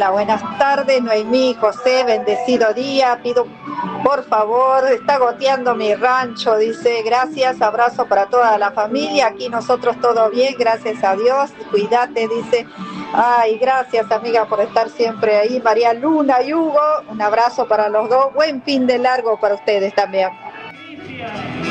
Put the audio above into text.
Hola, buenas tardes, Noemí, José, bendecido día. Pido, por favor, está goteando mi rancho, dice, gracias, abrazo para toda la familia. Aquí nosotros todo bien, gracias a Dios. Cuídate, dice. Ay, gracias, amiga, por estar siempre ahí. María Luna y Hugo, un abrazo para los dos. Buen fin de largo para ustedes también.